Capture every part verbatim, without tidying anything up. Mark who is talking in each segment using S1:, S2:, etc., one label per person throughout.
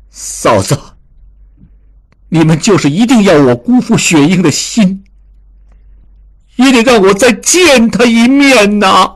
S1: 嫂子，你们就是一定要我辜负雪英的心，也得让我再见她一面呐。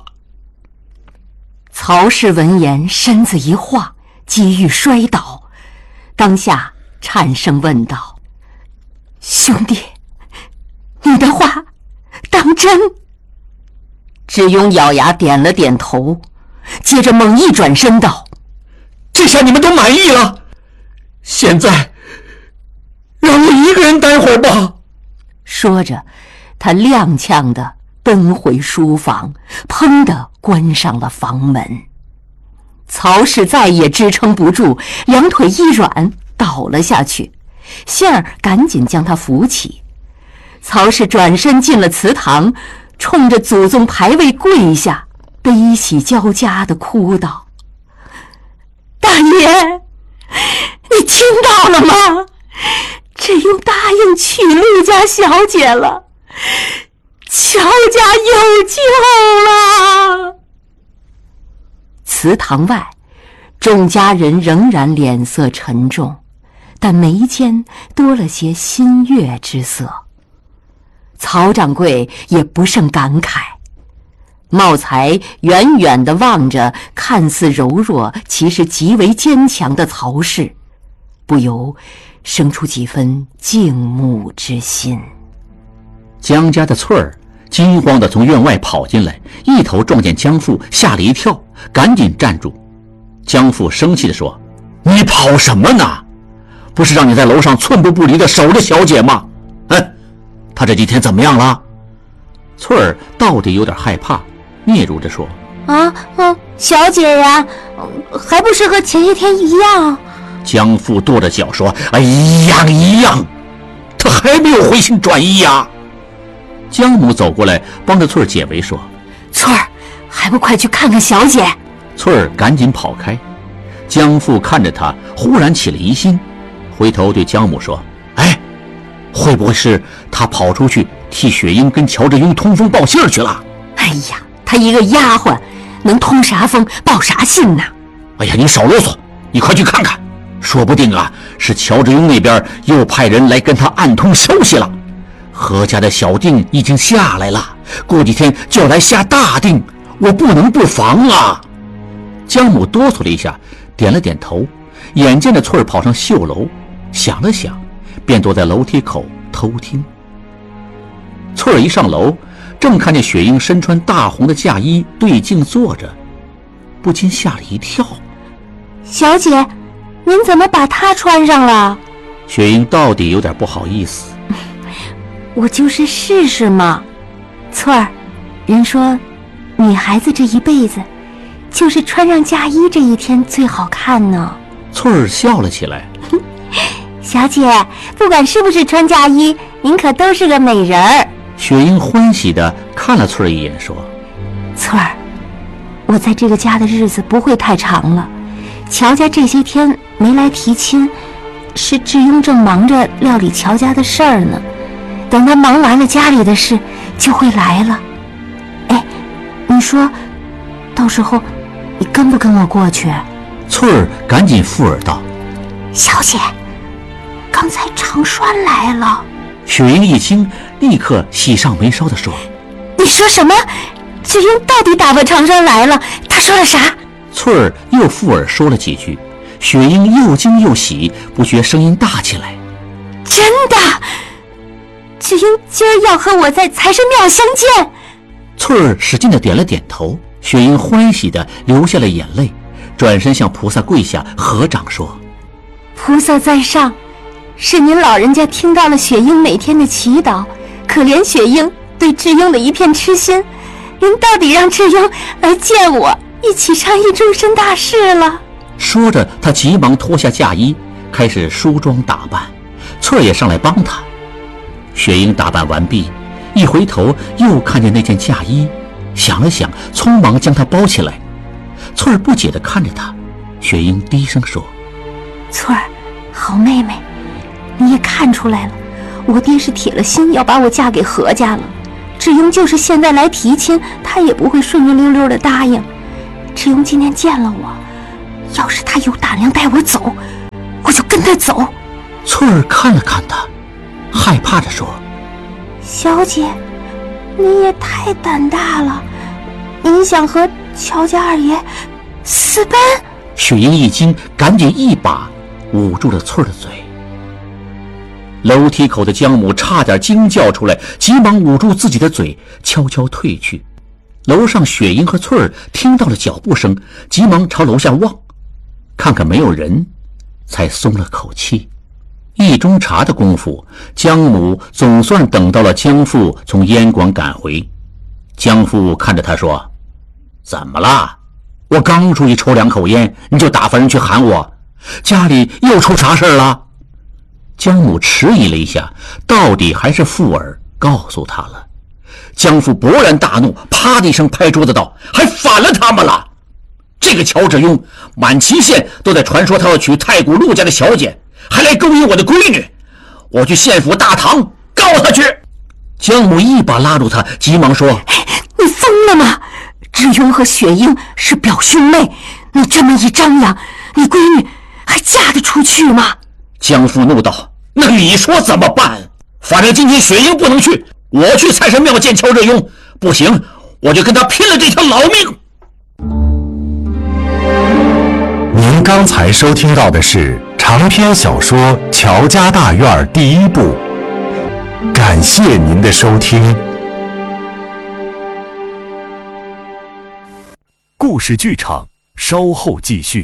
S2: 曹氏闻言身子一晃，几欲摔倒，当下颤声问道：兄弟，你的话当真？智庸咬牙点了点头，接着猛一转身道：
S1: 这下你们都满意了，现在让我一个人待会儿吧。
S2: 说着他踉跄地奔回书房，砰地关上了房门。曹氏再也支撑不住，两腿一软倒了下去，杏儿赶紧将他扶起。曹氏转身进了祠堂，冲着祖宗牌位跪下，悲喜交加地哭道：大爷，你听到了吗？智庸答应娶陆家小姐了，乔家有救了。祠堂外，众家人仍然脸色沉重，但眉间多了些欣悦之色。曹掌柜也不胜感慨。茂才远远地望着看似柔弱其实极为坚强的曹氏，不由生出几分敬慕之心。
S3: 江家的翠儿惊慌地从院外跑进来，一头撞见江父，吓了一跳，赶紧站住。江父生气地说：你跑什么呢？不是让你在楼上寸步不离地守着小姐吗？嗯，她这几天怎么样了？翠儿到底有点害怕，嗫嚅着说：
S4: 啊啊，小姐呀，还不是和前些天一样。
S3: 江父跺着脚说：哎，一样一样，她还没有回心转意呀。江母走过来帮着翠儿解围说：
S2: 翠儿，还不快去看看小姐。
S3: 翠儿赶紧跑开。江父看着她，忽然起了疑心，回头对江母说：哎，会不会是她跑出去替雪英跟乔志庸通风报信去了？
S2: 哎呀，她一个丫鬟能通啥风报啥信呢？
S3: 哎呀，你少啰嗦，你快去看看，说不定啊是乔志庸那边又派人来跟他暗通消息了。何家的小定已经下来了，过几天就要来下大定，我不能不防啊。江母哆嗦了一下，点了点头，眼见着翠儿跑上绣楼，想了想，便躲在楼梯口偷听。翠儿一上楼，正看见雪英身穿大红的嫁衣对镜坐着，不禁吓了一跳。
S4: 小姐，您怎么把它穿上了？
S3: 雪英到底有点不好意思。
S4: 我就是试试嘛。翠儿，人说女孩子这一辈子就是穿上嫁衣这一天最好看呢。
S3: 翠儿笑了起来。
S4: 小姐，不管是不是穿嫁衣，您可都是个美人儿。
S3: 雪英欢喜地看了翠儿一眼说：
S4: 翠儿，我在这个家的日子不会太长了，乔家这些天没来提亲，是智庸正忙着料理乔家的事儿呢，等他忙完了家里的事就会来了。哎，你说到时候你跟不跟我过去？
S3: 翠儿赶紧附耳道：
S4: 小姐，刚才长栓来了。
S3: 雪英一惊，立刻喜上眉梢地说：
S4: 你说什么？智庸到底打发长栓来了？他说了啥？
S3: 翠儿又附耳说了几句，雪英又惊又喜，不觉声音大起来：
S4: 真的？智庸今儿要和我在财神庙相见？
S3: 翠儿使劲地点了点头。雪英欢喜地流下了眼泪，转身向菩萨跪下合掌说：
S4: 菩萨在上，是您老人家听到了雪英每天的祈祷，可怜雪英对智庸的一片痴心，您到底让智庸来见我，一起商议终身大事了。
S3: 说着她急忙脱下嫁衣，开始梳妆打扮。翠儿也上来帮她。雪英打扮完毕，一回头又看见那件嫁衣，想了想，匆忙将它包起来。翠儿不解地看着她，雪英低声说：
S4: 翠儿，好妹妹，你也看出来了，我爹是铁了心要把我嫁给何家了。智庸就是现在来提亲，他也不会顺顺溜溜的答应。智庸今天见了我，要是他有胆量带我走，我
S2: 我就跟他走。
S3: 翠儿看了看他，害怕地说：
S4: 小姐，你也太胆大了，你想和乔家二爷私奔？
S3: 雪英一惊，赶紧一把捂住了翠儿的嘴。楼梯口的江母差点惊叫出来，急忙捂住自己的嘴，悄悄退去。楼上雪英和翠儿听到了脚步声，急忙朝楼下望，看看没有人，才松了口气。一盅茶的功夫，江母总算等到了江父从燕广赶回。江父看着他说：怎么了？我刚出去抽两口烟，你就打发人去喊我，家里又出啥事了？江母迟疑了一下，到底还是富儿告诉他了。江父勃然大怒，啪的一声拍桌子道：还反了他们了！这个乔致庸，满祁县都在传说他要娶太谷陆家的小姐，还来勾引我的闺女，我去县府大堂告他去！江母一把拉住他，急忙说：
S2: 你疯了吗？致庸和雪英是表兄妹，你这么一张扬，你闺女还嫁得出去吗？
S3: 江父怒道：那你说怎么办？反正今天雪英不能去，我去财神庙见乔致庸，不行我就跟他拼了这条老命。
S5: 您刚才收听到的是长篇小说《乔家大院》第一部，感谢您的收听。故事剧场稍后继续。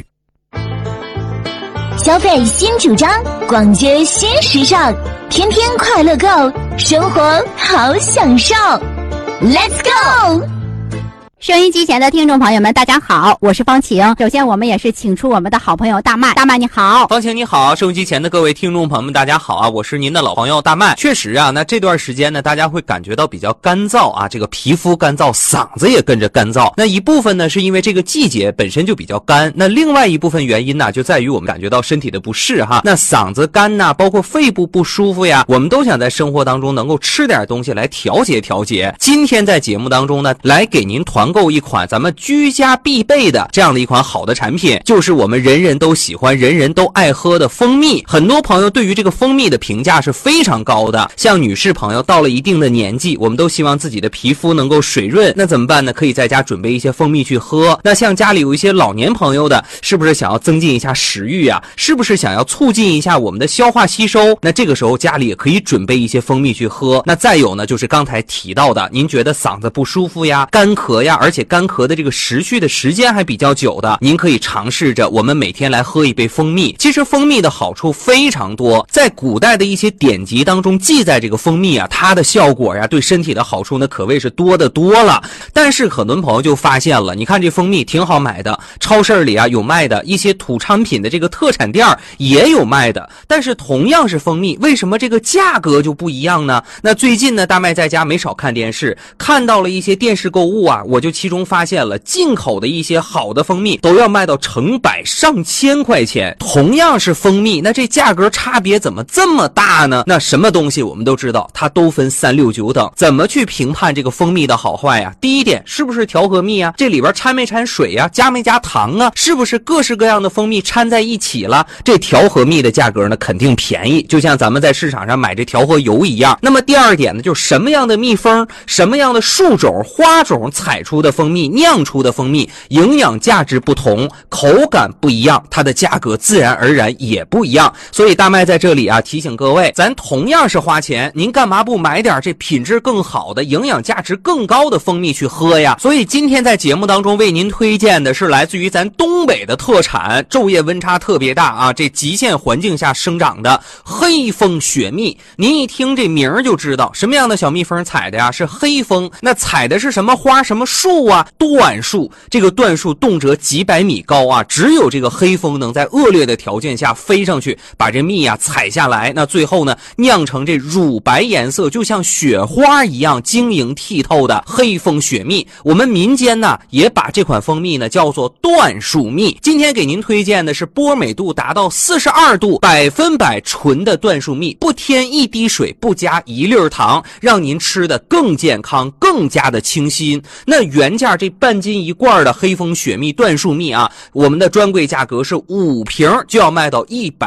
S6: 消费新主张，逛街新时尚，天天快乐购，生活好享受。Let's go！
S7: 收音机前的听众朋友们，大家好，我是方晴。首先，我们也是请出我们的好朋友大麦。大麦你好。
S8: 方晴你好，收音机前的各位听众朋友们，大家好啊！我是您的老朋友大麦。确实啊，那这段时间呢，大家会感觉到比较干燥啊，这个皮肤干燥，嗓子也跟着干燥。那一部分呢，是因为这个季节本身就比较干，那另外一部分原因呢，就在于我们感觉到身体的不适哈。那嗓子干呐，包括肺部不舒服呀，我们都想在生活当中能够吃点东西来调节调节。今天在节目当中呢，来给您团购一款咱们居家必备的这样的一款好的产品，就是我们人人都喜欢、人人都爱喝的蜂蜜。很多朋友对于这个蜂蜜的评价是非常高的，像女士朋友到了一定的年纪，我们都希望自己的皮肤能够水润，那怎么办呢？可以在家准备一些蜂蜜去喝。那像家里有一些老年朋友的，是不是想要增进一下食欲啊？是不是想要促进一下我们的消化吸收？那这个时候家里也可以准备一些蜂蜜去喝。那再有呢，就是刚才提到的，您觉得嗓子不舒服呀、干咳呀，而且干咳的这个持续的时间还比较久的，您可以尝试着我们每天来喝一杯蜂蜜。其实蜂蜜的好处非常多，在古代的一些典籍当中记载这个蜂蜜啊，它的效果呀，对身体的好处呢可谓是多得多了。但是很多朋友就发现了，你看这蜂蜜挺好买的，超市里啊有卖的，一些土产品的这个特产店也有卖的，但是同样是蜂蜜，为什么这个价格就不一样呢？那最近呢，大麦在家没少看电视，看到了一些电视购物啊，我就其中发现了进口的一些好的蜂蜜都要卖到成百上千块钱。同样是蜂蜜，那这价格差别怎么这么大呢？那什么东西我们都知道，它都分三六九等，怎么去评判这个蜂蜜的好坏呀？第一点，是不是调和蜜啊？这里边掺没掺水呀？加没加糖啊？是不是各式各样的蜂蜜掺在一起了？这调和蜜的价格呢肯定便宜，就像咱们在市场上买这调和油一样。那么第二点呢，就是什么样的蜜蜂、什么样的树种、花种采出的蜂蜜、酿出的蜂蜜，营养价值不同，口感不一样，它的价格自然而然也不一样。所以大麦在这里啊提醒各位，咱同样是花钱，您干嘛不买点这品质更好的、营养价值更高的蜂蜜去喝呀？所以今天在节目当中为您推荐的是来自于咱东北的特产，昼夜温差特别大啊，这极限环境下生长的黑蜂雪蜜。您一听这名儿就知道什么样的小蜜蜂采的呀？是黑蜂。那采的是什么花、什么树啊？椴树。这个椴树动辄几百米高啊，只有这个黑蜂能在恶劣的条件下飞上去，把这蜜啊采下来。那最后呢，酿成这乳白颜色，就像雪花一样晶莹剔透的黑蜂雪蜜。我们民间呢也把这款蜂蜜呢叫做椴树蜜。今天给您推荐的是波美度达到四十二度，百分百纯的椴树蜜，不添一滴水，不加一粒糖，让您吃的更健康，更加的清新。那原价这半斤一罐的黑蜂雪蜜椴树蜜啊，我们的专柜价格是五瓶就要卖到一百